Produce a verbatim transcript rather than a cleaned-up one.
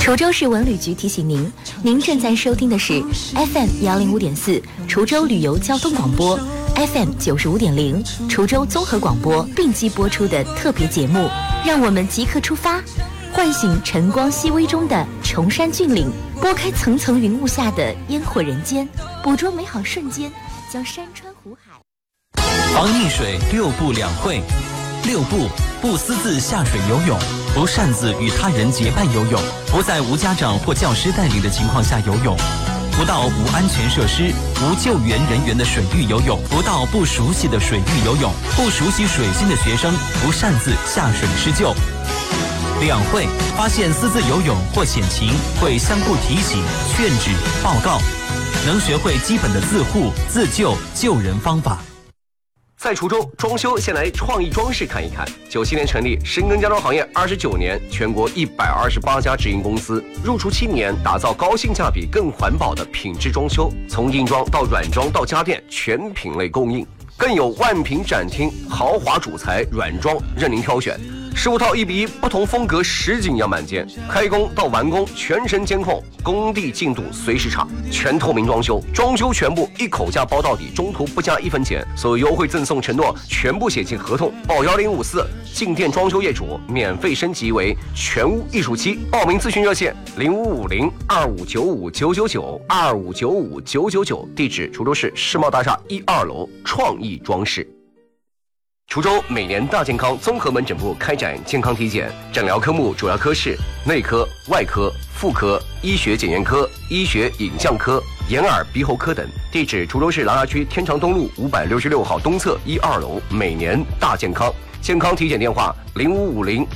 滁州市文旅局提醒您，您正在收听的是 F M 幺零五点四滁州旅游交通广播 ，F M 九十五点零滁州综合广播并机播出的特别节目。让我们即刻出发，唤醒晨光熹微中的崇山峻岭，拨开层层云雾下的烟火人间，捕捉美好瞬间，将山川湖海。 防溺水六不两会。六不：不私自下水游泳，不擅自与他人结伴游泳，不在无家长或教师带领的情况下游泳，不到无安全设施、无救援人员的水域游泳，不到不熟悉的水域游泳，不熟悉水性的学生不擅自下水施救。两会：发现私自游泳或险情，会相互提醒、劝止、报告，能学会基本的自护、自救、救人方法。 在滁州装修，先来创意装饰看一看。九七年成立，深耕家装行业二十九年，全国一百二十八家直营公司，入驻七年，打造高性价比、更环保的品质装修，从硬装到软装到家电，全品类供应，更有万品展厅，豪华主材软装任您挑选。十五套一比一不同风格实景样板间，开工到完工全程监控，工地进度随时查，全透明装修，装修全部一口价包到底，中途不加一分钱，所有优惠赠送承诺全部写进合同，报幺零五四，进店装修业主免费升级为全屋艺术期，报名咨询热线零五五零二五九五九九九二五九五九九九，地址滁州市世贸大厦一二楼创意装饰。滁州每年大健康综合门诊部开展健康体检，诊疗科目主要科室内科、外科、妇科、医学检验科、医学影像科、眼耳鼻喉科等。地址滁州市琅琊区天长东路五百六十六号东侧一二楼。每年大健康，健康体检电话零五五零